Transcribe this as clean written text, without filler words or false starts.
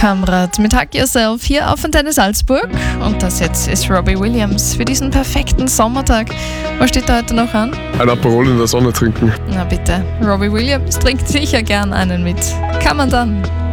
Kamrat mit Hug Yourself hier auf Antenne Salzburg. Und das jetzt ist Robbie Williams für diesen perfekten Sommertag. Was steht da heute noch an? Ein Aperol in der Sonne trinken. Na bitte, Robbie Williams trinkt sicher gern einen mit. Kann man dann.